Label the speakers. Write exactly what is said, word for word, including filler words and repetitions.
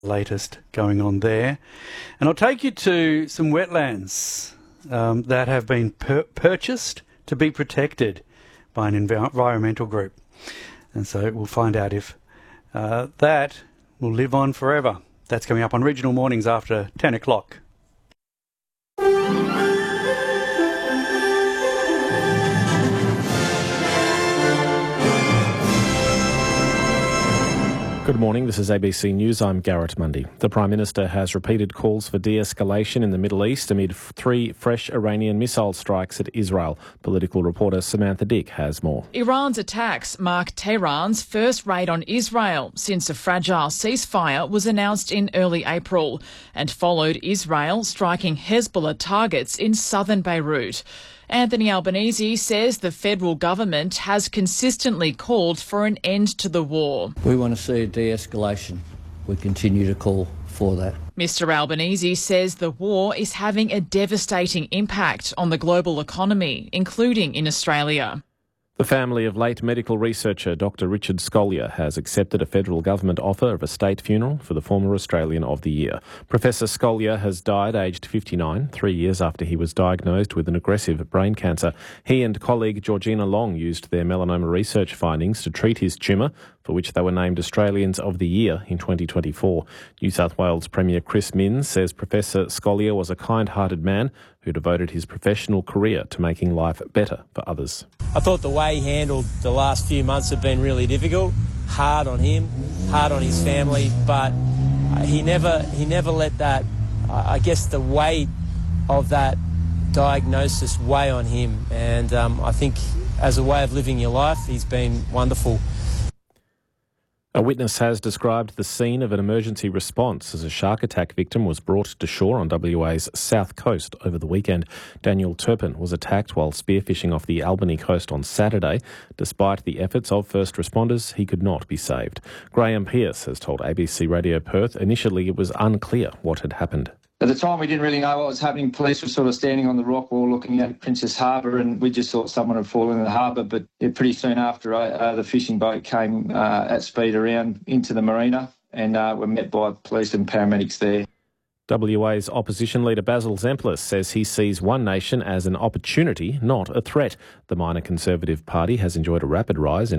Speaker 1: Latest going on there. And I'll take you to some wetlands um, that have been pur- purchased to be protected by an env- environmental group. And so we'll find out if uh, that will live on forever. That's coming up on Regional Mornings after ten o'clock.
Speaker 2: Good morning, this is A B C News. I'm Garrett Mundy. The Prime Minister has repeated calls for de-escalation in the Middle East amid three fresh Iranian missile strikes at Israel. Political reporter Samantha Dick has more.
Speaker 3: Iran's attacks mark Tehran's first raid on Israel since a fragile ceasefire was announced in early April and followed Israel striking Hezbollah targets in southern Beirut. Anthony Albanese says the federal government has consistently called for an end to the war.
Speaker 4: We want to see a de-escalation. We continue to call for that.
Speaker 3: Mister Albanese says the war is having a devastating impact on the global economy, including in Australia.
Speaker 2: The family of late medical researcher Doctor Richard Scolyer has accepted a federal government offer of a state funeral for the former Australian of the Year. Professor Scolyer has died aged fifty-nine, three years after he was diagnosed with an aggressive brain cancer. He and colleague Georgina Long used their melanoma research findings to treat his tumour, for which they were named Australians of the Year in twenty twenty-four. New South Wales Premier Chris Minns says Professor Scolyer was a kind-hearted man who devoted his professional career to making life better for others.
Speaker 5: I thought the way he handled the last few months have been really difficult, hard on him, hard on his family, but he never he never let that, I guess the weight of that diagnosis weigh on him. And um, I think as a way of living your life, he's been wonderful.
Speaker 2: A witness has described the scene of an emergency response as a shark attack victim was brought to shore on W A's south coast over the weekend. Daniel Turpin was attacked while spearfishing off the Albany coast on Saturday. Despite the efforts of first responders, he could not be saved. Graham Pearce has told A B C Radio Perth initially it was unclear what had happened.
Speaker 6: At the time, we didn't really know what was happening. Police were sort of standing on the rock wall looking at Princess Harbour, and we just thought someone had fallen in the harbour. But yeah, pretty soon after, uh, the fishing boat came uh, at speed around into the marina, and uh, were met by police and paramedics there.
Speaker 2: W A's opposition leader Basil Zemplis says he sees One Nation as an opportunity, not a threat. The minor Conservative Party has enjoyed a rapid rise in